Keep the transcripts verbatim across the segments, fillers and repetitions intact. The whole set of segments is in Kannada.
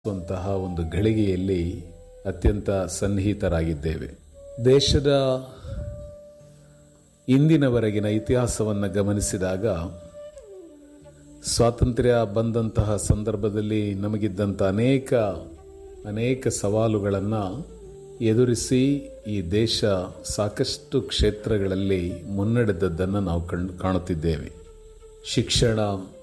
ಸ್ವಂತಹ ಒಂದು ಘಳಿಗೆಯಲ್ಲಿ ಅತ್ಯಂತ ಸನ್ನಿಹಿತರಾಗಿದ್ದೇವೆ. ದೇಶದ ಇಂದಿನವರೆಗಿನ ಇತಿಹಾಸವನ್ನು ಗಮನಿಸಿದಾಗ ಸ್ವಾತಂತ್ರ್ಯ ಬಂದಂತಹ ಸಂದರ್ಭದಲ್ಲಿ ನಮಗಿದ್ದಂಥ ಅನೇಕ ಅನೇಕ ಸವಾಲುಗಳನ್ನು ಎದುರಿಸಿ ಈ ದೇಶ ಸಾಕಷ್ಟು ಕ್ಷೇತ್ರಗಳಲ್ಲಿ ಮುನ್ನಡೆದದ್ದನ್ನು ನಾವು ಕಂಡು ಕಾಣುತ್ತಿದ್ದೇವೆ. ಶಿಕ್ಷಣ,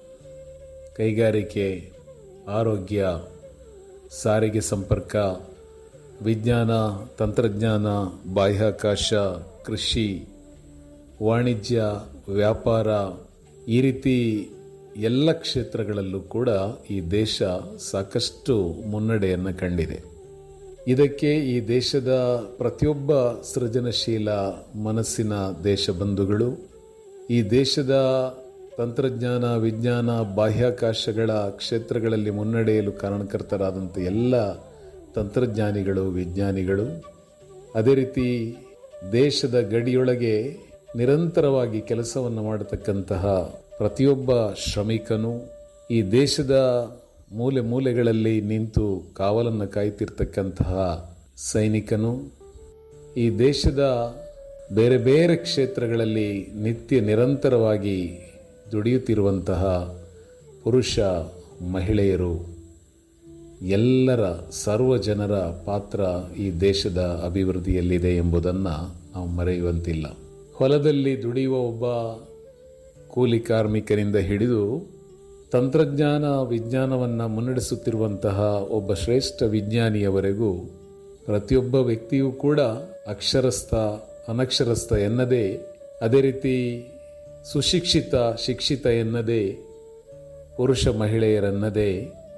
ಕೈಗಾರಿಕೆ, ಆರೋಗ್ಯ, ಸಾರಿಗೆ ಸಂಪರ್ಕ, ವಿಜ್ಞಾನ, ತಂತ್ರಜ್ಞಾನ, ಬಾಹ್ಯಾಕಾಶ, ಕೃಷಿ, ವಾಣಿಜ್ಯ, ವ್ಯಾಪಾರ, ಈ ರೀತಿ ಎಲ್ಲ ಕ್ಷೇತ್ರಗಳಲ್ಲೂ ಕೂಡ ಈ ದೇಶ ಸಾಕಷ್ಟು ಮುನ್ನಡೆಯನ್ನು ಕಂಡಿದೆ. ಇದಕ್ಕೆ ಈ ದೇಶದ ಪ್ರತಿಯೊಬ್ಬ ಸೃಜನಶೀಲ ಮನಸ್ಸಿನ ದೇಶಬಂಧುಗಳು, ಈ ದೇಶದ ತಂತ್ರಜ್ಞಾನ, ವಿಜ್ಞಾನ, ಬಾಹ್ಯಾಕಾಶಗಳ ಕ್ಷೇತ್ರಗಳಲ್ಲಿ ಮುನ್ನಡೆಯಲು ಕಾರಣಕರ್ತರಾದಂಥ ಎಲ್ಲ ತಂತ್ರಜ್ಞಾನಿಗಳು, ವಿಜ್ಞಾನಿಗಳು, ಅದೇ ರೀತಿ ದೇಶದ ಗಡಿಯೊಳಗೆ ನಿರಂತರವಾಗಿ ಕೆಲಸವನ್ನು ಮಾಡತಕ್ಕಂತಹ ಪ್ರತಿಯೊಬ್ಬ ಶ್ರಮಿಕನು, ಈ ದೇಶದ ಮೂಲೆ ಮೂಲೆಗಳಲ್ಲಿ ನಿಂತು ಕಾವಲನ್ನು ಕಾಯ್ತಿರ್ತಕ್ಕಂತಹ ಸೈನಿಕನು, ಈ ದೇಶದ ಬೇರೆ ಬೇರೆ ಕ್ಷೇತ್ರಗಳಲ್ಲಿ ನಿತ್ಯ ನಿರಂತರವಾಗಿ ದುಡಿಯುತ್ತಿರುವಂತಹ ಪುರುಷ, ಮಹಿಳೆಯರು, ಎಲ್ಲರ ಸರ್ವ ಜನರ ಪಾತ್ರ ಈ ದೇಶದ ಅಭಿವೃದ್ಧಿಯಲ್ಲಿದೆ ಎಂಬುದನ್ನು ನಾವು ಮರೆಯುವಂತಿಲ್ಲ. ಹೊಲದಲ್ಲಿ ದುಡಿಯುವ ಒಬ್ಬ ಕೂಲಿ ಕಾರ್ಮಿಕರಿಂದ ಹಿಡಿದು ತಂತ್ರಜ್ಞಾನ, ವಿಜ್ಞಾನವನ್ನು ಮುನ್ನಡೆಸುತ್ತಿರುವಂತಹ ಒಬ್ಬ ಶ್ರೇಷ್ಠ ವಿಜ್ಞಾನಿಯವರೆಗೂ ಪ್ರತಿಯೊಬ್ಬ ವ್ಯಕ್ತಿಯೂ ಕೂಡ ಅಕ್ಷರಸ್ಥ, ಅನಕ್ಷರಸ್ಥ ಎನ್ನದೇ, ಅದೇ ರೀತಿ ಸುಶಿಕ್ಷಿತ, ಶಿಕ್ಷಿತ ಎನ್ನದೇ, ಪುರುಷ ಮಹಿಳೆಯರೆನ್ನದೇ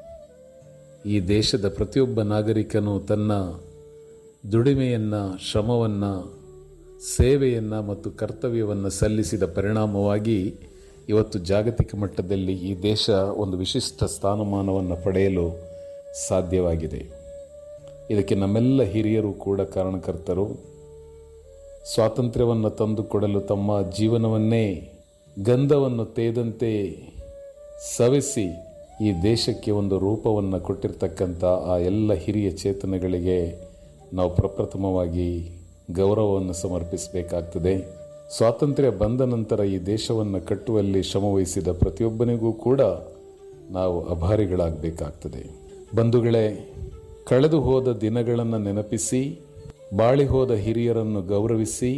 ಈ ದೇಶದ ಪ್ರತಿಯೊಬ್ಬ ನಾಗರಿಕನು ತನ್ನ ದುಡಿಮೆಯನ್ನು, ಶ್ರಮವನ್ನು, ಸೇವೆಯನ್ನು ಮತ್ತು ಕರ್ತವ್ಯವನ್ನು ಸಲ್ಲಿಸಿದ ಪರಿಣಾಮವಾಗಿ ಇವತ್ತು ಜಾಗತಿಕ ಮಟ್ಟದಲ್ಲಿ ಈ ದೇಶ ಒಂದು ವಿಶಿಷ್ಟ ಸ್ಥಾನಮಾನವನ್ನು ಪಡೆಯಲು ಸಾಧ್ಯವಾಗಿದೆ. ಇದಕ್ಕೆ ನಮ್ಮೆಲ್ಲ ಹಿರಿಯರು ಕೂಡ ಕಾರಣಕರ್ತರು. ಸ್ವಾತಂತ್ರ್ಯವನ್ನು ತಂದುಕೊಡಲು ತಮ್ಮ ಜೀವನವನ್ನೇ ಗಂಧವನ್ನು ತೇದಂತೆ ಸವೆಸಿ ಈ ದೇಶಕ್ಕೆ ಒಂದು ರೂಪವನ್ನು ಕೊಟ್ಟಿರ್ತಕ್ಕಂಥ ಆ ಎಲ್ಲ ಹಿರಿಯ ಚೇತನಗಳಿಗೆ ನಾವು ಪ್ರಪ್ರಥಮವಾಗಿ ಗೌರವವನ್ನು ಸಮರ್ಪಿಸಬೇಕಾಗ್ತದೆ. ಸ್ವಾತಂತ್ರ್ಯ ಬಂದ ನಂತರ ಈ ದೇಶವನ್ನು ಕಟ್ಟುವಲ್ಲಿ ಶ್ರಮವಹಿಸಿದ ಪ್ರತಿಯೊಬ್ಬನಿಗೂ ಕೂಡ ನಾವು ಅಭಾರಿಗಳಾಗಬೇಕಾಗ್ತದೆ. ಬಂಧುಗಳೇ, ಕಳೆದು ಹೋದ ದಿನಗಳನ್ನು ನೆನಪಿಸಿ, ಬಾಳಿ ಹೋದ ಹಿರಿಯರನ್ನು ಗೌರವಿಸಿ,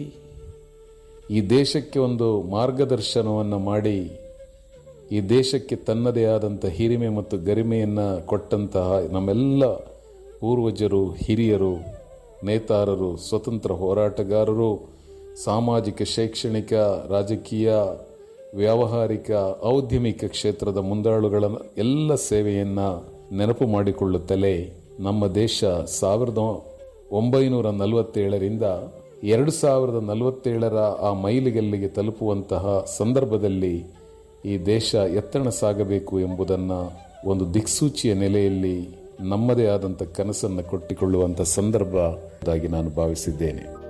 ಈ ದೇಶಕ್ಕೆ ಒಂದು ಮಾರ್ಗದರ್ಶನವನ್ನು ಮಾಡಿ, ಈ ದೇಶಕ್ಕೆ ತನ್ನದೇ ಆದಂಥ ಹಿರಿಮೆ ಮತ್ತು ಗರಿಮೆಯನ್ನು ಕೊಟ್ಟಂತಹ ನಮ್ಮೆಲ್ಲ ಪೂರ್ವಜರು, ಹಿರಿಯರು, ನೇತಾರರು, ಸ್ವತಂತ್ರ ಹೋರಾಟಗಾರರು, ಸಾಮಾಜಿಕ, ಶೈಕ್ಷಣಿಕ, ರಾಜಕೀಯ, ವ್ಯಾವಹಾರಿಕ, ಔದ್ಯಮಿಕ ಕ್ಷೇತ್ರದ ಮುಂದಾಳುಗಳ ಎಲ್ಲ ಸೇವೆಯನ್ನು ನೆನಪು ಮಾಡಿಕೊಳ್ಳುತ್ತಲೇ ನಮ್ಮ ದೇಶ ಸಾವಿರದ ಒಂಬೈನೂರ ನಲವತ್ತೇಳರಿಂದ ಎರಡು ಸಾವಿರದ ನಲವತ್ತೇಳರ ಆ ಮೈಲಿಗಲ್ಲಿಗೆ ತಲುಪುವಂತಹ ಸಂದರ್ಭದಲ್ಲಿ ಈ ದೇಶ ಎತ್ತಣ ಸಾಗಬೇಕು ಎಂಬುದನ್ನು ಒಂದು ದಿಕ್ಸೂಚಿಯ ನೆಲೆಯಲ್ಲಿ ನಮ್ಮದೇ ಆದಂಥ ಕನಸನ್ನು ಕೊಟ್ಟಿಕೊಳ್ಳುವಂಥ ಸಂದರ್ಭ ಆಗಿ ನಾನು ಭಾವಿಸಿದ್ದೇನೆ.